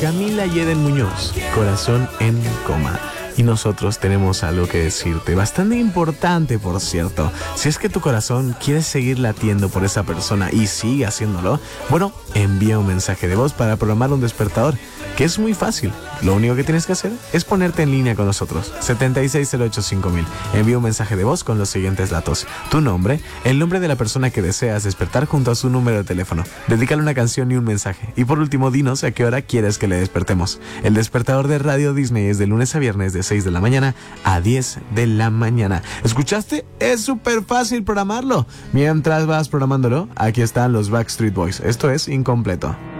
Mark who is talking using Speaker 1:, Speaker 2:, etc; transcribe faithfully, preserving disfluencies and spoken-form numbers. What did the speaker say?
Speaker 1: Camila Yeden Muñoz, Corazón en Coma. Y nosotros tenemos algo que decirte, bastante importante, por cierto. Si es que tu corazón quiere seguir latiendo por esa persona y sigue haciéndolo, bueno, envía un mensaje de voz para programar un despertador, que es muy fácil. Lo único que tienes que hacer es ponerte en línea con nosotros. setenta y seis cero ocho cinco mil. Envía un mensaje de voz con los siguientes datos: tu nombre, el nombre de la persona que deseas despertar junto a su número de teléfono. Dedícale una canción y un mensaje. Y por último, dinos a qué hora quieres que le despertemos. El despertador de Radio Disney es de lunes a viernes de seis de la mañana a diez de la mañana. ¿Escuchaste? Es súper fácil programarlo. Mientras vas programándolo, aquí están los Backstreet Boys. Esto es Incompleto.